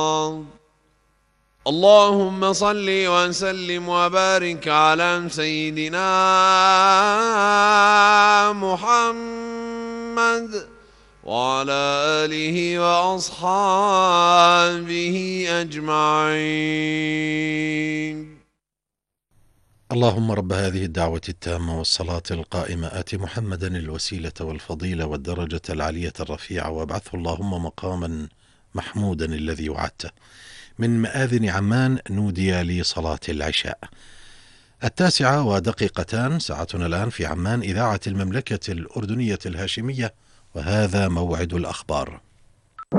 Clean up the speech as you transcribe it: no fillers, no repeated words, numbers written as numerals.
اللهم صل وسلم وبارك على سيدنا محمد وعلى آله وأصحابه أجمعين. اللهم رب هذه الدعوة التامة والصلاة القائمة آت محمدا الوسيلة والفضيلة والدرجة العالية الرفيعة وابعثه اللهم مقاما محمودا الذي وعدته. من مآذن عمان نودي لصلاة العشاء 9:02 ساعتنا الآن في عمان، إذاعة المملكة الأردنية الهاشمية، وهذا موعد الأخبار.